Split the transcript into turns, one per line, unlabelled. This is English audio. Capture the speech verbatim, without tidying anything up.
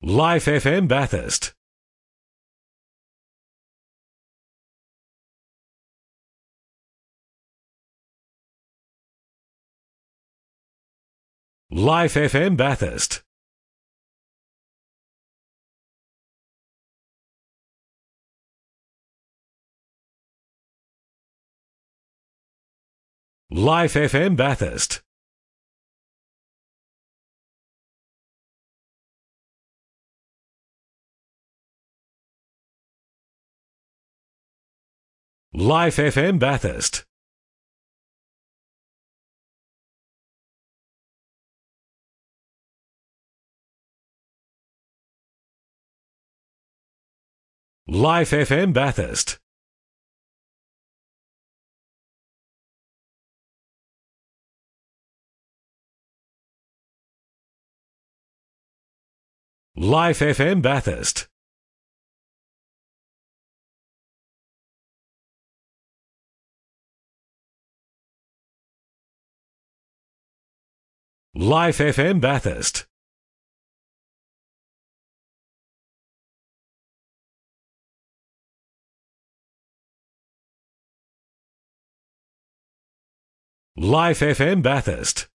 Life F M Bathurst. Life F M Bathurst. Life F M Bathurst. Life F M Bathurst. Life F M Bathurst. Life F M Bathurst. Life F M Bathurst. Life F M Bathurst.